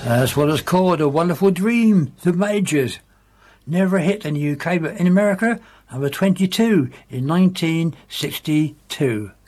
That's what it's called, A Wonderful Dream, The Majors. Never a hit in the UK, but in America, number 22 in 1962.